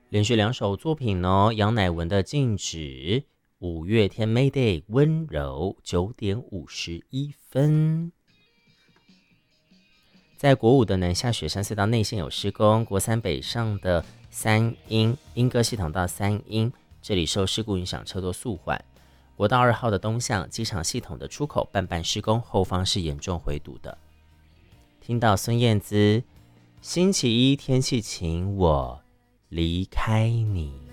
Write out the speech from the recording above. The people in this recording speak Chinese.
连续两首作品呢，杨乃文的《静止》，五月天 Mayday 温柔9:51。在国五的南下雪山隧道内线有施工，国三北上的三英莺歌系统到三英，这里受事故影响车多速缓。国道2号的东向机场系统的出口半施工，后方是严重回堵的。听到孙燕姿星期一天气晴，我离开你。